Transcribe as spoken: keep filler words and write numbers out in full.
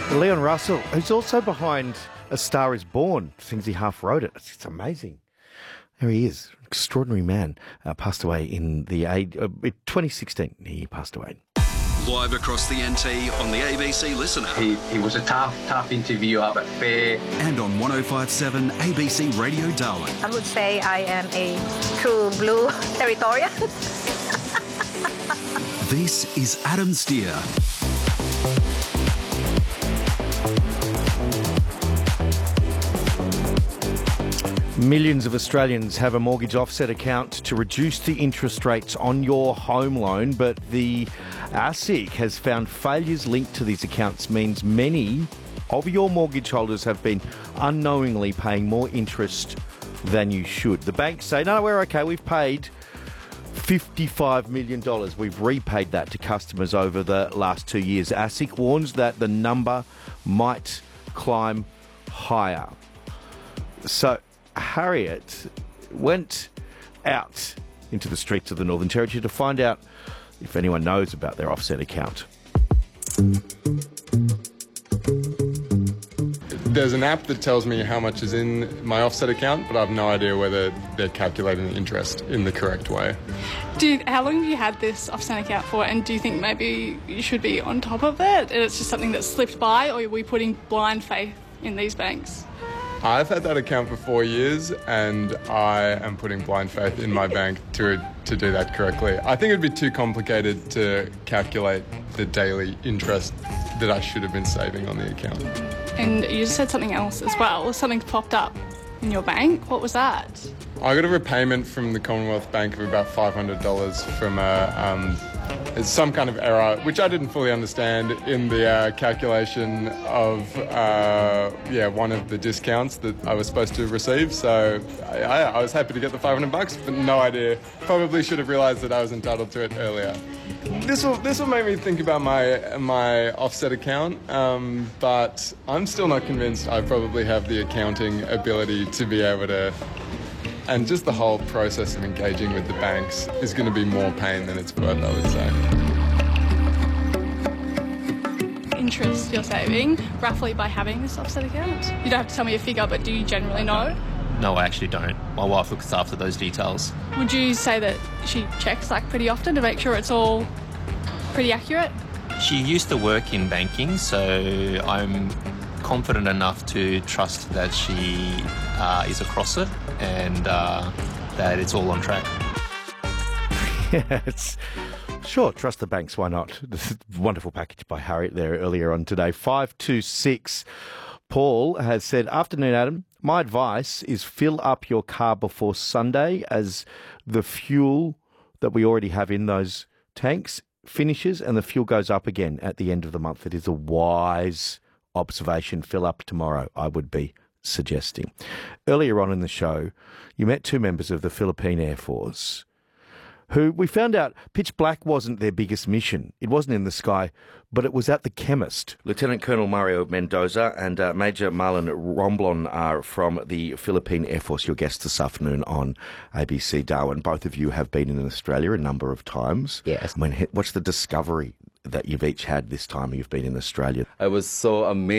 Leon Russell, who's also behind A Star Is Born, sings he half wrote it. It's, it's amazing. There he is, extraordinary man. Uh, passed away in the age, uh, twenty sixteen. He passed away. Live across the N T on the A B C Listener. He, he was a tough, tough interviewer, but fair. And on one oh five point seven A B C Radio Darwin. I would say I am a true blue territorial. This is Adam Steer. Millions of Australians have a mortgage offset account to reduce the interest rates on your home loan, but the ASIC has found failures linked to these accounts means many of your mortgage holders have been unknowingly paying more interest than you should. The banks say, no, we're okay, we've paid fifty-five million dollars. We've repaid that to customers over the last two years. ASIC warns that the number might climb higher. So Harriet went out into the streets of the Northern Territory to find out if anyone knows about their offset account. There's an app that tells me how much is in my offset account, but I have no idea whether they're calculating the interest in the correct way. Do, how long have you had this offset account for, and do you think maybe you should be on top of it and it's just something that slipped by, or are we putting blind faith in these banks? I've had that account for four years and I am putting blind faith in my bank to to do that correctly. I think it'd be too complicated to calculate the daily interest that I should have been saving on the account. And you just said something else as well. Something's popped up in your bank. What was that? I got a repayment from the Commonwealth Bank of about five hundred dollars from a, um, some kind of error, which I didn't fully understand in the uh, calculation of uh, yeah one of the discounts that I was supposed to receive. So I, I was happy to get the five hundred bucks, but no idea. Probably should have realised that I was entitled to it earlier. This will this will make me think about my my offset account, um, but I'm still not convinced I probably have the accounting ability to be able to. And just the whole process of engaging with the banks is going to be more pain than it's worth, I would say. Interest you're saving, roughly, by having this offset account? You don't have to tell me a figure, but do you generally know? No, I actually don't. My wife looks after those details. Would you say that she checks like pretty often to make sure it's all pretty accurate? She used to work in banking, so I'm confident enough to trust that she uh, is across it and uh, that it's all on track. Yes. Sure, trust the banks, why not? This is a wonderful package by Harriet there earlier on today. five two six. Paul has said, afternoon, Adam. My advice is fill up your car before Sunday, as the fuel that we already have in those tanks finishes and the fuel goes up again at the end of the month. It is a wise observation. Fill up tomorrow, I would be suggesting. Earlier on in the show, you met two members of the Philippine Air Force who we found out pitch black wasn't their biggest mission. It wasn't in the sky, but it was at the chemist. Lieutenant Colonel Mario Mendoza and uh, Major Marlon Romblon are from the Philippine Air Force, your guests this afternoon on A B C Darwin. Both of you have been in Australia a number of times. Yes. I mean, what's the discovery that you've each had this time you've been in Australia? I was so amazed